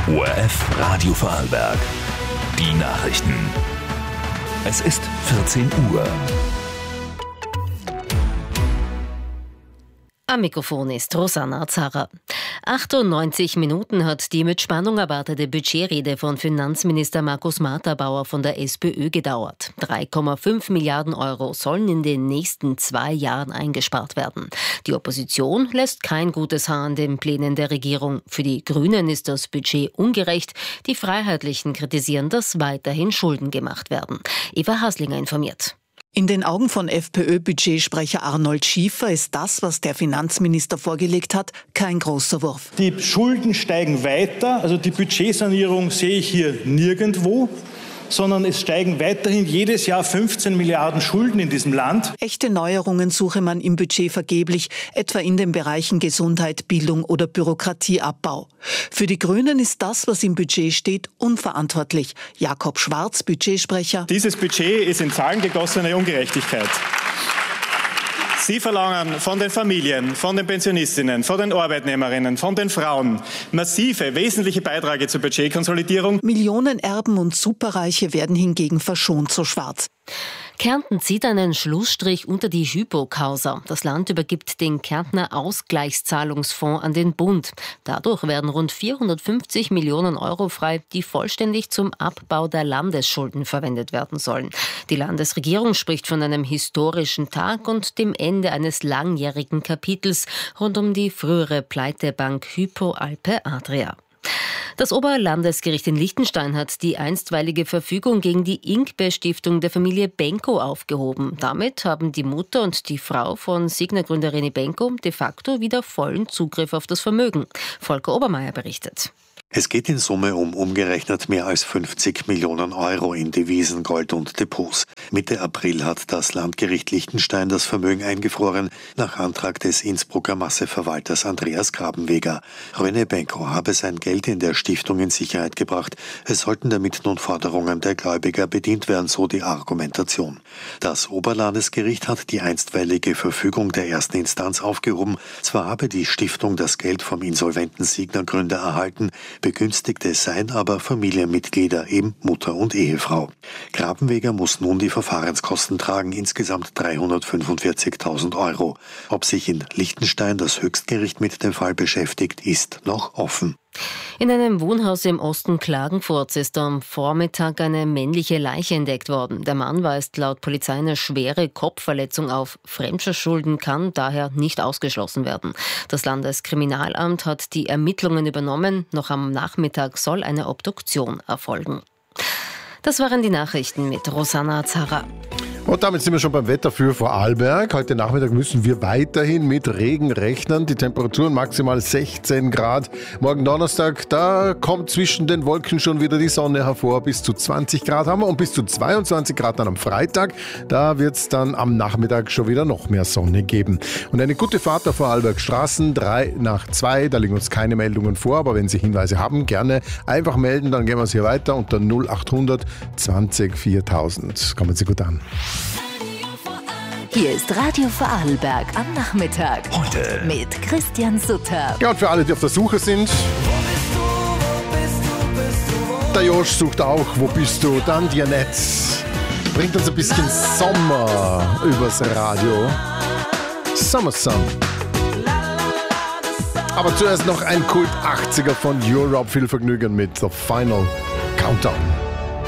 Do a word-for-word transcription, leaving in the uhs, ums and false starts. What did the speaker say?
O R F Radio Vorarlberg. Die Nachrichten. Es ist vierzehn Uhr. Am Mikrofon ist Rosanna Zarra. achtundneunzig Minuten hat die mit Spannung erwartete Budgetrede von Finanzminister Markus Marthabauer von der SPÖ gedauert. drei Komma fünf Milliarden Euro sollen in den nächsten zwei Jahren eingespart werden. Die Opposition lässt kein gutes Haar an den Plänen der Regierung. Für die Grünen ist das Budget ungerecht. Die Freiheitlichen kritisieren, dass weiterhin Schulden gemacht werden. Eva Haslinger informiert. In den Augen von FPÖ-Budgetsprecher Arnold Schiefer ist das, was der Finanzminister vorgelegt hat, kein großer Wurf. Die Schulden steigen weiter, also die Budgetsanierung sehe ich hier nirgendwo, sondern es steigen weiterhin jedes Jahr fünfzehn Milliarden Schulden in diesem Land. Echte Neuerungen suche man im Budget vergeblich, etwa in den Bereichen Gesundheit, Bildung oder Bürokratieabbau. Für die Grünen ist das, was im Budget steht, unverantwortlich. Jakob Schwarz, Budgetsprecher. Dieses Budget ist in Zahlen gegossene Ungerechtigkeit. Sie verlangen von den Familien, von den Pensionistinnen, von den Arbeitnehmerinnen, von den Frauen massive, wesentliche Beiträge zur Budgetkonsolidierung. Millionenerben und Superreiche werden hingegen verschont, so Schwarz. Kärnten zieht einen Schlussstrich unter die Hypo-Causa. Das Land übergibt den Kärntner Ausgleichszahlungsfonds an den Bund. Dadurch werden rund vierhundertfünfzig Millionen Euro frei, die vollständig zum Abbau der Landesschulden verwendet werden sollen. Die Landesregierung spricht von einem historischen Tag und dem Ende eines langjährigen Kapitels rund um die frühere Pleitebank Hypo Alpe Adria. Das Oberlandesgericht in Liechtenstein hat die einstweilige Verfügung gegen die Inkbe-Stiftung der Familie Benko aufgehoben. Damit haben die Mutter und die Frau von Signa-Gründer René Benko de facto wieder vollen Zugriff auf das Vermögen. Volker Obermeier berichtet. Es geht in Summe um umgerechnet mehr als fünfzig Millionen Euro in Devisen, Gold und Depots. Mitte April hat das Landgericht Liechtenstein das Vermögen eingefroren, nach Antrag des Innsbrucker Masseverwalters Andreas Grabenweger. René Benko habe sein Geld in der Stiftung in Sicherheit gebracht. Es sollten damit nun Forderungen der Gläubiger bedient werden, so die Argumentation. Das Oberlandesgericht hat die einstweilige Verfügung der ersten Instanz aufgehoben. Zwar habe die Stiftung das Geld vom insolventen Signa-Gründer erhalten, Begünstigte seien aber Familienmitglieder, eben Mutter und Ehefrau. Grabenweger muss nun die Verfahrenskosten tragen, insgesamt dreihundertfünfundvierzigtausend Euro. Ob sich in Liechtenstein das Höchstgericht mit dem Fall beschäftigt, ist noch offen. In einem Wohnhaus im Osten Klagenfurts ist am Vormittag eine männliche Leiche entdeckt worden. Der Mann weist laut Polizei eine schwere Kopfverletzung auf. Fremdschulden kann daher nicht ausgeschlossen werden. Das Landeskriminalamt hat die Ermittlungen übernommen. Noch am Nachmittag soll eine Obduktion erfolgen. Das waren die Nachrichten mit Rosanna Zarra. Und damit sind wir schon beim Wetter für Vorarlberg. Heute Nachmittag müssen wir weiterhin mit Regen rechnen. Die Temperaturen maximal sechzehn Grad. Morgen Donnerstag, da kommt zwischen den Wolken schon wieder die Sonne hervor. Bis zu zwanzig Grad haben wir und bis zu zweiundzwanzig Grad dann am Freitag. Da wird es dann am Nachmittag schon wieder noch mehr Sonne geben. Und eine gute Fahrt auf Vorarlberg Straßen, drei nach zwei. Da liegen uns keine Meldungen vor, aber wenn Sie Hinweise haben, gerne einfach melden. Dann gehen wir es hier weiter unter null achthundert zwanzig viertausend. Kommen Sie gut an. Hier ist Radio Vorarlberg am Nachmittag. Heute mit Christian Sutter. Ja, und für alle, die auf der Suche sind, der Josch sucht auch, wo bist du? Dann die Annette bringt uns ein bisschen Sommer übers Radio. Summer Sun. Aber zuerst noch ein Kult achtziger von Europe. Viel Vergnügen mit The Final Countdown.